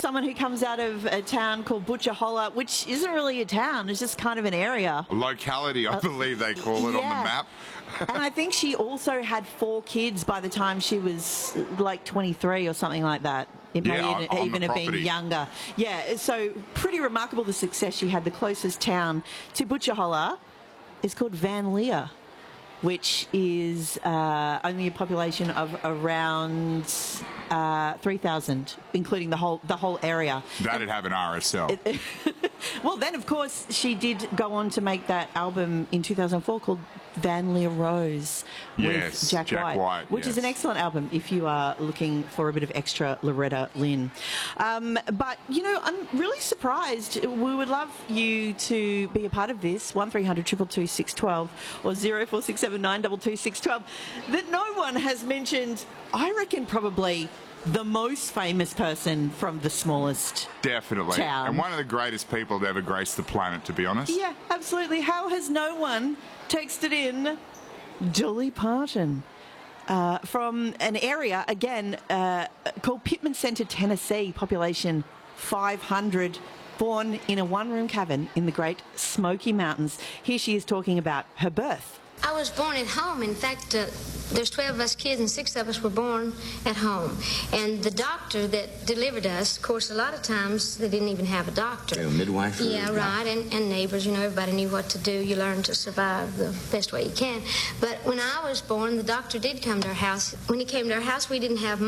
someone who comes out of a town called Butcher Holler, which isn't really a town, it's just kind of an area. A locality, I believe they call it on the map. And I think she also had 4 kids by the time she was like 23 or something like that. It may even have been younger. Yeah, so pretty remarkable the success she had. The closest town to Butcher Holler is called Van Leer, which is only a population of around 3,000, including the whole area. That'd have an RSL. Well, then, of course, she did go on to make that album in 2004 called Van Leer Rose with Jack White, which is an excellent album if you are looking for a bit of extra Loretta Lynn. But, you know, I'm really surprised. We would love you to be a part of this, 1300 222 612 or 0467 922 612, that no one has mentioned, I reckon, probably the most famous person from the smallest town. And one of the greatest people to ever grace the planet, to be honest. Yeah, absolutely. How has no one texted in Dolly Parton from an area, again, called Pittman Center, Tennessee, population 500, born in a one-room cabin in the Great Smoky Mountains. Here she is talking about her birth. I was born at home. In fact, there's 12 of us kids and 6 of us were born at home. And the doctor that delivered us, of course, a lot of times they didn't even have a doctor. A midwife? Yeah, right, and neighbors, you know, everybody knew what to do. You learn to survive the best way you can. But when I was born, the doctor did come to our house. When he came to our house, we didn't have